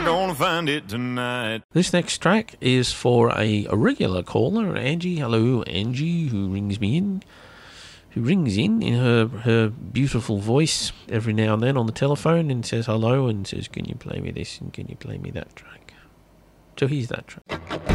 we're gonna find it tonight. This next track is for a regular caller, Angie. Hello, Angie, who rings in her beautiful voice every now and then on the telephone and says hello and says, can you play me this and can you play me that track? So here's that track.